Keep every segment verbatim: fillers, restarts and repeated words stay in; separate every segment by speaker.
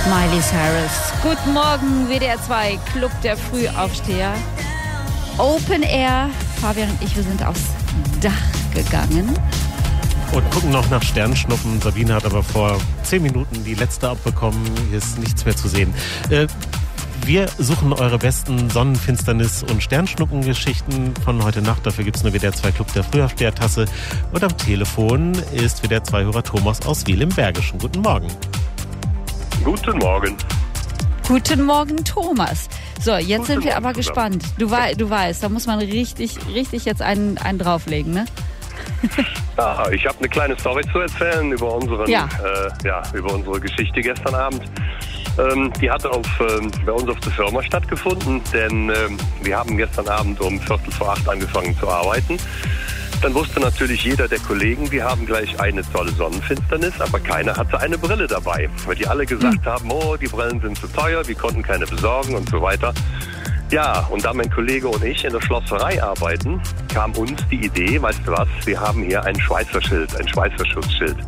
Speaker 1: Miley Cyrus. Guten Morgen, W D R zwei, Club der Frühaufsteher. Open Air. Fabian und ich, wir sind aufs Dach gegangen.
Speaker 2: Und gucken noch nach Sternschnuppen. Sabine hat aber vor zehn Minuten die letzte abbekommen. Hier ist nichts mehr zu sehen. Äh, wir suchen eure besten Sonnenfinsternis- und Sternschnuppengeschichten von heute Nacht. Dafür gibt es eine W D R zwei Club der Frühaufsteher-Tasse. Und am Telefon ist W D R zwei-Hörer Thomas aus Wil im Bergischen. Guten Morgen.
Speaker 3: Guten Morgen.
Speaker 1: Guten Morgen, Thomas. So, jetzt
Speaker 3: Guten
Speaker 1: sind wir
Speaker 3: Morgen
Speaker 1: aber
Speaker 3: zusammen.
Speaker 1: gespannt. Du, wei- du weißt, da muss man richtig, richtig jetzt einen, einen drauflegen, ne?
Speaker 3: Ja, ich habe eine kleine Story zu erzählen über, unseren,
Speaker 1: Ja.
Speaker 3: äh, ja, über unsere Geschichte gestern Abend. Ähm, die hatte auf, ähm, bei uns auf der Firma stattgefunden, denn ähm, wir haben gestern Abend um Viertel vor acht angefangen zu arbeiten. Dann wusste natürlich jeder der Kollegen, wir haben gleich eine tolle Sonnenfinsternis, aber keiner hatte eine Brille dabei, weil die alle gesagt haben, oh, die Brillen sind zu teuer, wir konnten keine besorgen und so weiter. Ja, und da mein Kollege und ich in der Schlosserei arbeiten, kam uns die Idee, weißt du was, wir haben hier ein Schweißerschild, ein Schweißerschutzschild.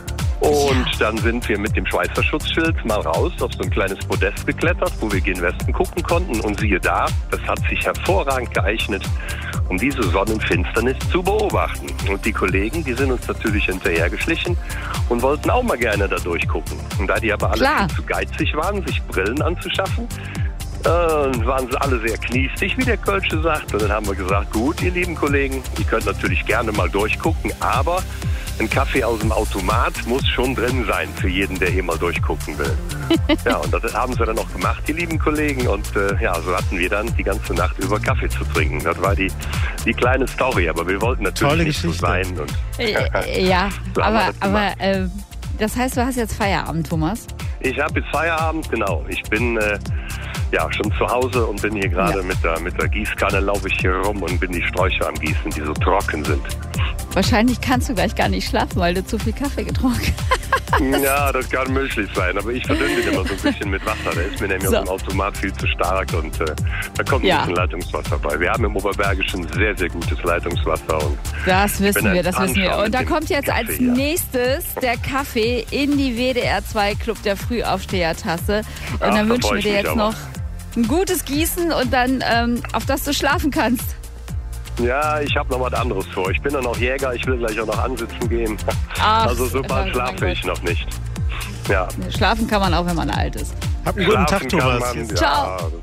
Speaker 3: Und dann sind wir mit dem Schweißerschutzschild mal raus auf so ein kleines Podest geklettert, wo wir gen Westen gucken konnten. Und siehe da, das hat sich hervorragend geeignet, um diese Sonnenfinsternis zu beobachten. Und die Kollegen, die sind uns natürlich hinterhergeschlichen und wollten auch mal gerne da durchgucken. Und da die aber alle
Speaker 1: Klar.
Speaker 3: viel zu geizig waren, sich Brillen anzuschaffen, äh, waren sie alle sehr kniestig, wie der Kölsche sagt. Und dann haben wir gesagt, gut, ihr lieben Kollegen, ihr könnt natürlich gerne mal durchgucken, aber ein Kaffee aus dem Automat muss schon drin sein für jeden, der hier mal durchgucken will. Ja, und das haben sie dann auch gemacht, die lieben Kollegen. Und äh, ja, so hatten wir dann die ganze Nacht über Kaffee zu trinken. Das war die, die kleine Story, aber wir wollten natürlich
Speaker 2: Tolle
Speaker 3: nicht so
Speaker 2: Geschichte.
Speaker 3: sein. Und
Speaker 1: Äh, ja,
Speaker 3: So haben wir
Speaker 1: aber,
Speaker 3: das
Speaker 1: aber
Speaker 3: gemacht.
Speaker 1: äh, das heißt, du hast jetzt Feierabend, Thomas?
Speaker 3: ich habe jetzt Feierabend, genau. Ich bin äh, ja schon zu Hause und bin hier gerade
Speaker 1: Ja.
Speaker 3: mit der, mit der Gießkanne, laufe ich hier rum und bin die Sträucher am Gießen, die so trocken sind.
Speaker 1: Wahrscheinlich kannst du gleich gar nicht schlafen, weil du zu viel Kaffee getrunken hast.
Speaker 3: Ja, das kann möglich sein, aber ich verdünne den immer so ein bisschen mit Wasser. Der ist mir nämlich
Speaker 1: So.
Speaker 3: aus dem Automat viel zu stark und äh, da kommt ein
Speaker 1: Ja.
Speaker 3: bisschen Leitungswasser bei. Wir haben im Oberbergischen sehr, sehr gutes Leitungswasser. Und
Speaker 1: Das
Speaker 3: bin
Speaker 1: wissen
Speaker 3: ein
Speaker 1: wir, das wissen wir.
Speaker 3: Anschauer
Speaker 1: Und da
Speaker 3: mit dem
Speaker 1: kommt jetzt als
Speaker 3: Kaffee, ja.
Speaker 1: nächstes der Kaffee in die W D R zwei Club der Frühaufsteher-Tasse. Und
Speaker 3: Ach,
Speaker 1: dann
Speaker 3: da
Speaker 1: wünschen
Speaker 3: freu
Speaker 1: wir
Speaker 3: ich
Speaker 1: dir
Speaker 3: mich
Speaker 1: jetzt
Speaker 3: aber.
Speaker 1: noch ein gutes Gießen und dann, ähm, auf das du schlafen kannst.
Speaker 3: ja, ich habe noch was anderes vor. Ich bin dann auch Jäger, ich will gleich auch noch ansitzen gehen.
Speaker 1: Ach,
Speaker 3: also so bald
Speaker 1: mein
Speaker 3: schlafe
Speaker 1: Gott.
Speaker 3: ich noch nicht. Ja,
Speaker 1: Schlafen kann man auch, wenn man alt ist.
Speaker 2: Habt einen guten
Speaker 3: schlafen
Speaker 2: Tag,
Speaker 3: kann
Speaker 2: Thomas.
Speaker 3: man,
Speaker 2: Hier ist
Speaker 1: Ciao.
Speaker 3: ja,